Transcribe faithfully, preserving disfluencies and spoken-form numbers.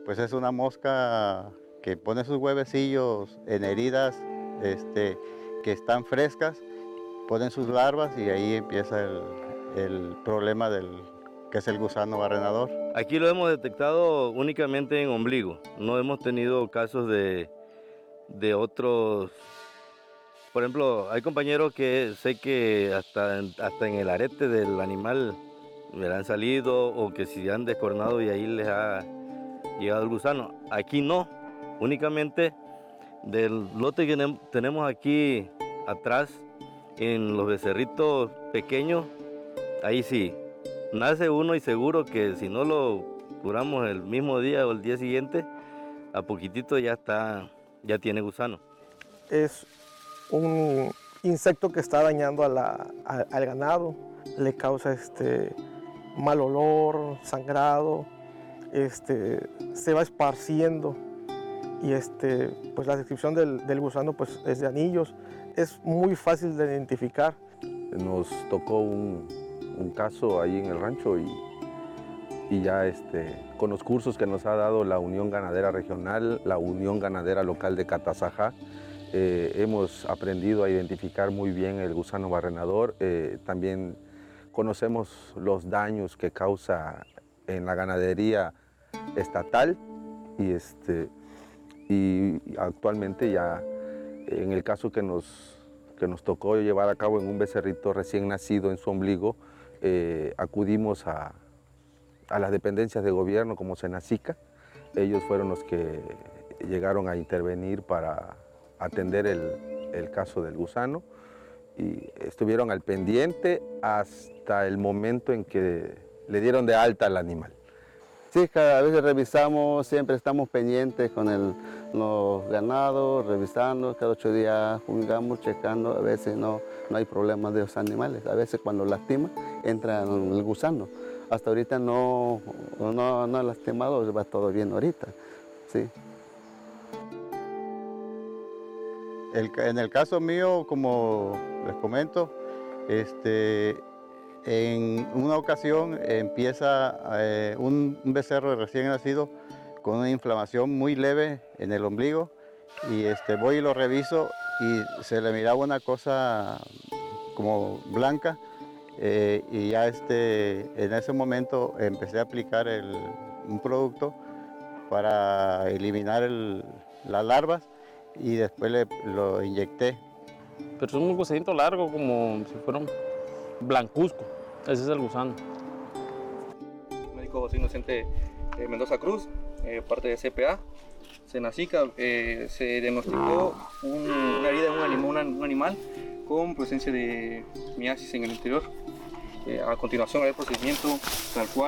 pues es una mosca que pone sus huevecillos en heridas este, que están frescas, ponen sus larvas y ahí empieza el, el problema del que es el gusano barrenador. Aquí lo hemos detectado únicamente en ombligo, no hemos tenido casos de, de otros. Por ejemplo, hay compañeros que sé que hasta, hasta en el arete del animal le han salido o que si han descornado y ahí les ha llegado el gusano. Aquí no, únicamente del lote que tenemos aquí atrás, en los becerritos pequeños, ahí sí, nace uno y seguro que si no lo curamos el mismo día o el día siguiente, a poquitito ya está, ya tiene gusano. Es un insecto que está dañando a la, a, al ganado, le causa este, mal olor, sangrado, este, se va esparciendo y este, pues la descripción del, del gusano pues, es de anillos, es muy fácil de identificar. Nos tocó un, un caso ahí en el rancho y, y ya este, con los cursos que nos ha dado la Unión Ganadera Regional, la Unión Ganadera Local de Catazajá, Eh, hemos aprendido a identificar muy bien el gusano barrenador. Eh, también conocemos los daños que causa en la ganadería estatal y, este, y actualmente ya en el caso que nos, que nos tocó llevar a cabo en un becerrito recién nacido en su ombligo, eh, acudimos a, a las dependencias de gobierno como Senacica. Ellos fueron los que llegaron a intervenir para atender el, el caso del gusano y estuvieron al pendiente hasta el momento en que le dieron de alta al animal. Sí, cada vez revisamos, siempre estamos pendientes con el, los ganados, revisando, cada ocho días juzgamos, checando, a veces no, no hay problemas de los animales, a veces cuando lastima entra el gusano. Hasta ahorita no, no, no ha lastimado, va todo bien ahorita, sí. El, en el caso mío, como les comento, este, en una ocasión empieza eh, un, un becerro recién nacido con una inflamación muy leve en el ombligo y este, voy y lo reviso y se le miraba una cosa como blanca eh, y ya este, en ese momento empecé a aplicar el, un producto para eliminar el, las larvas y después le, lo inyecté. Pero es un gusanito largo, como si fuera un blancuzco. Ese es el gusano. Médico José Inocente eh, Mendoza Cruz, eh, parte de C P A, Senacica, eh, se diagnosticó un, una herida en un animal, un animal con presencia de miasis en el interior. Eh, a continuación, el procedimiento tal cual